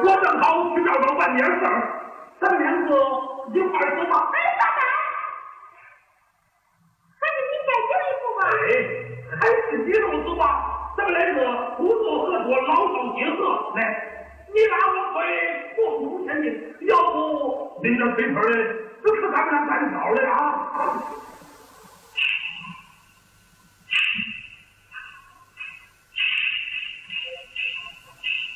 我正好去找找办点事儿，咱们两个一块儿走吧。 哎，爸爸，还是你先走一步吧。 哎，还是你路走吧，咱们两个不做合作，老少结合。来，你拉我腿，共同前进。要不拎着腿腿的，这可咱们俩干挑的啊！